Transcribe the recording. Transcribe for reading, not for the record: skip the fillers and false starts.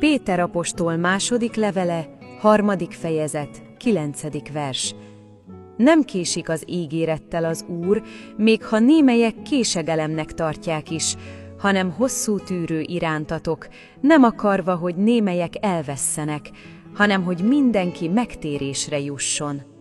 Péter apostol második levele, 3. fejezet, 9. vers. Nem késik az ígérettel az Úr, még ha némelyek késegelemnek tartják is, hanem hosszú tűrő irántatok, nem akarva, hogy némelyek elvesszenek, hanem hogy mindenki megtérésre jusson.